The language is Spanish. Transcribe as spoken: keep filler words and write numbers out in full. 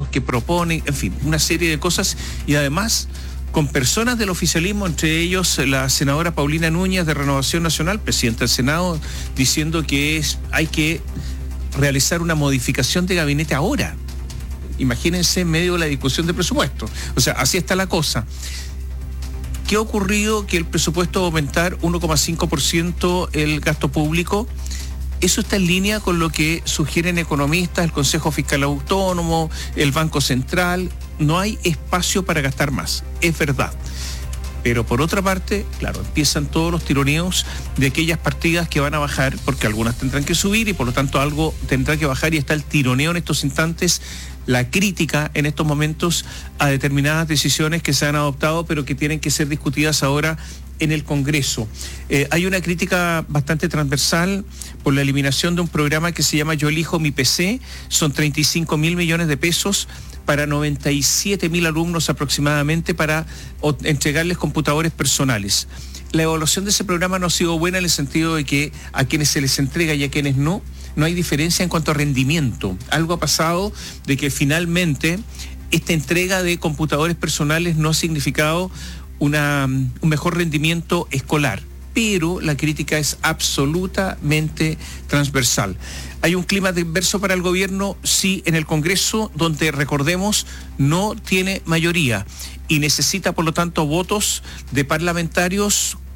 que proponen, en fin, una serie de cosas, y además con personas del oficialismo, entre ellos la senadora Paulina Núñez de Renovación Nacional, presidenta del Senado, diciendo que es, hay que realizar una modificación de gabinete ahora. Imagínense en medio de la discusión de presupuesto. O sea, así está la cosa. ¿Qué ha ocurrido? Que el presupuesto va a aumentar uno coma cinco por ciento el gasto público. Eso está en línea con lo que sugieren economistas, el Consejo Fiscal Autónomo, el Banco Central. No hay espacio para gastar más, es verdad. Pero por otra parte, claro, empiezan todos los tironeos de aquellas partidas que van a bajar, porque algunas tendrán que subir y por lo tanto algo tendrá que bajar, y está el tironeo en estos instantes, la crítica en estos momentos a determinadas decisiones que se han adoptado, pero que tienen que ser discutidas ahora en el Congreso. Eh, hay una crítica bastante transversal por la eliminación de un programa que se llama Yo Elijo Mi P C, son treinta y cinco mil millones de pesos para noventa y siete mil alumnos aproximadamente para entregarles computadores personales. La evaluación de ese programa no ha sido buena en el sentido de que a quienes se les entrega y a quienes no, no hay diferencia en cuanto a rendimiento. Algo ha pasado de que finalmente esta entrega de computadores personales no ha significado una, un mejor rendimiento escolar, pero la crítica es absolutamente transversal. ¿Hay un clima adverso para el gobierno? Sí, en el Congreso, donde, recordemos, no tiene mayoría y necesita, por lo tanto, votos de parlamentarios